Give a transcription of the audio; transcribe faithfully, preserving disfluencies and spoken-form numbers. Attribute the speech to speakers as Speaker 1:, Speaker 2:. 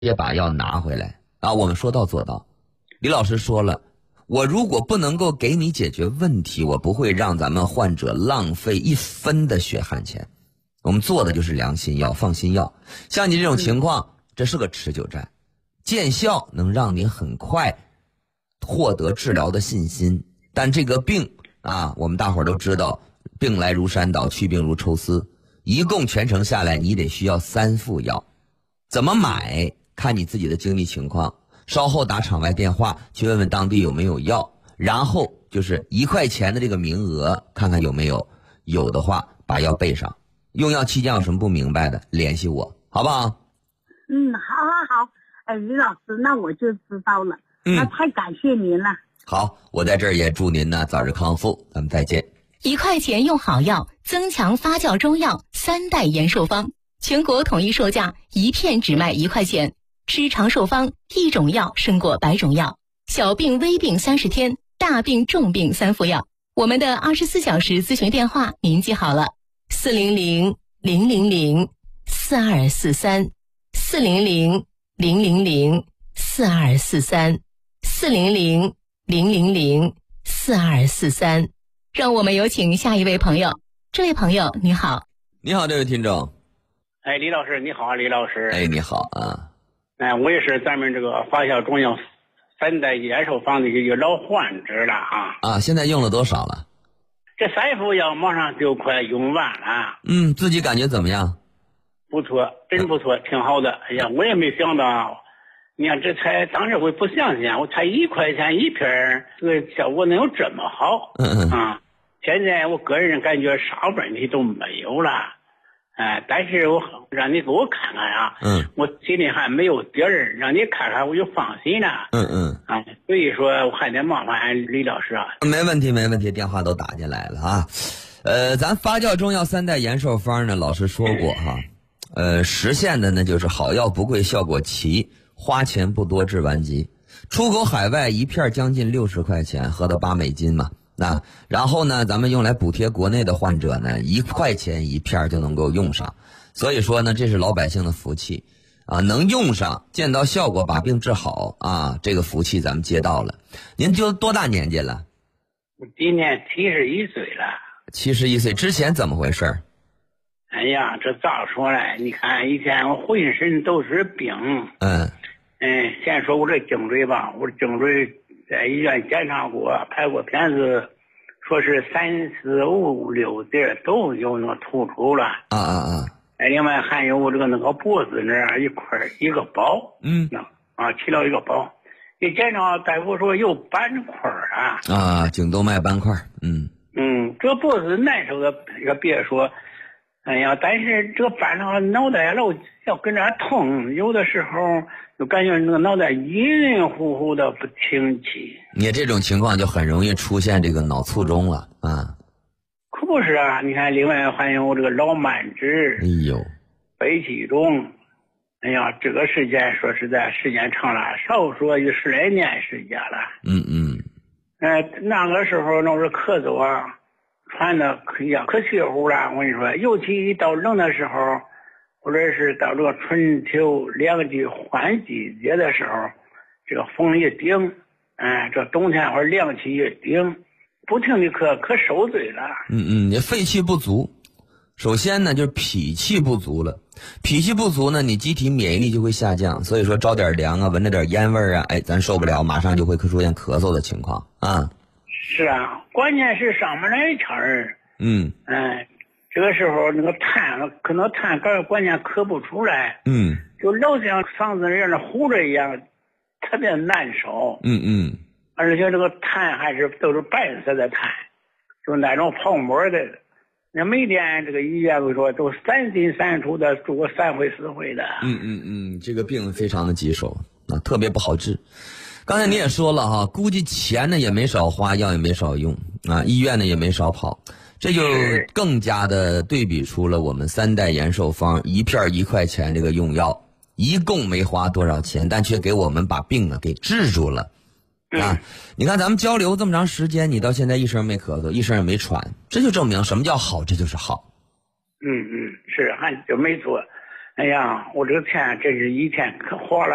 Speaker 1: 也把药拿回来啊！我们说到做到。李老师说了，我如果不能够给你解决问题，我不会让咱们患者浪费一分的血汗钱。我们做的就是良心药、放心药。像你这种情况，这是个持久战，见效能让你很快获得治疗的信心。但这个病啊，我们大伙儿都知道，病来如山倒，去病如抽丝。一共全程下来，你得需要三副药。怎么买？看你自己的经济情况。稍后打场外电话去问问当地有没有药，然后就是一块钱的这个名额，看看有没有，有的话把药备上。用药期间有什么不明白的，联系我，好不好？
Speaker 2: 嗯，好好好。哎，李老师，那我就知道了。嗯，那太感谢您了。
Speaker 1: 好，我在这儿也祝您呢早日康复，咱们再见。
Speaker 3: 一块钱用好药，增强发酵中药三代延寿方，全国统一售价，一片只卖一块钱。吃长寿方，一种药胜过百种药。小病微病三十天，大病重病三副药。我们的二十四小时咨询电话您记好了：四零零零零零四二四三，四零零零零零四二四三，四零零零零零四二四三。让我们有请下一位朋友。这位朋友你好。
Speaker 1: 你好，这位听众。
Speaker 4: 哎，李老师你好，李老师。
Speaker 1: 哎，你好啊。
Speaker 4: 哎，我也是咱们这个发酵中药三代延寿方的一个老患者了啊。
Speaker 1: 啊，现在用了多少了？
Speaker 4: 这三副药马上就快用完了。
Speaker 1: 嗯，自己感觉怎么样？
Speaker 4: 不错，真不错，挺好的。哎呀，我也没想到，你看这才当时我不相信，我才一块钱一片，这个效果能有这么好。
Speaker 1: 嗯嗯
Speaker 4: 啊，现在我个人感觉啥问题都没有了。哎，但是我让你给我看看啊，
Speaker 1: 嗯，
Speaker 4: 我心里还没有底儿，让你看看我就放心了。
Speaker 1: 嗯嗯，
Speaker 4: 啊，所以说我还得麻烦李老师啊。
Speaker 1: 没问题，没问题，电话都打进来了啊。呃，咱发酵中药三代延寿方呢，老师说过哈，呃，实现的呢就是好药不贵，效果齐，花钱不多，治完急。出口海外一片将近六十块钱，合到八美金嘛。那然后呢，咱们用来补贴国内的患者呢，一块钱一片就能够用上。所以说呢，这是老百姓的福气啊，能用上，见到效果，把病治好啊，这个福气咱们接到了。您就多大年纪了？
Speaker 4: 我今年七十一岁了。
Speaker 1: 七十一岁之前怎么回事？
Speaker 4: 哎呀，这咋说呢？你看以前我浑身都是病。
Speaker 1: 嗯。
Speaker 4: 嗯，先说我这颈椎吧，我颈椎在医院检查过，拍过片子，说是三四五六点都有那个突出了。
Speaker 1: 啊啊啊！
Speaker 4: 哎，另外还有我这个那个脖子那儿一块一个包，
Speaker 1: 嗯，
Speaker 4: 啊，起了一个包。一检查，大夫说有斑块啊。
Speaker 1: 啊，颈动脉斑块，嗯。
Speaker 4: 嗯，这脖子难受的也别说，哎呀，但是这斑上脑袋老要跟着痛，有的时候就感觉那个脑袋晕乎乎的不清晰。
Speaker 1: 你这种情况就很容易出现这个脑卒中了啊。
Speaker 4: 可不是啊，你看另外还有这个脑慢支，
Speaker 1: 哎呦，
Speaker 4: 肺气肿。哎呀，这个时间说实在时间长了，少说有十来年时间了。
Speaker 1: 嗯嗯。
Speaker 4: 哎，那个时候那是咳嗽啊，喘的可呀可气乎了。我跟你说，尤其一到冷的时候，或者是到这个春秋两季换季节的时候，这个风一顶，哎，这冬天或者凉气一顶，不停的咳，可受罪了。
Speaker 1: 嗯嗯，你肺气不足，首先呢就是脾气不足了。脾气不足呢，你机体免疫力就会下降，所以说着点凉啊，闻着点烟味啊，哎，咱受不了，马上就会出现咳嗽的情况啊。
Speaker 4: 是啊，关键是上面那一圈儿，
Speaker 1: 嗯，
Speaker 4: 哎，这个时候那个痰可能痰杆关键咳不出来，
Speaker 1: 嗯，
Speaker 4: 就老像嗓子里那糊着一样，特别难受。
Speaker 1: 嗯嗯，
Speaker 4: 而且这个痰还是都是白色的痰，就那种泡沫的。那每天这个医院会说都三进三出的，住过三回四回的。
Speaker 1: 嗯嗯嗯，这个病非常的棘手啊，特别不好治。刚才你也说了哈，估计钱呢也没少花，药也没少用啊，医院呢也没少跑，这就更加的对比出了我们三代延寿方一片一块钱这个用药，一共没花多少钱，但却给我们把病啊给治住了。啊，你看咱们交流这么长时间，你到现在一声没咳嗽，一声也没喘，这就证明什么叫好，这就是好。
Speaker 4: 嗯嗯，是，还就没错。哎呀，我这个钱真是一天可花了。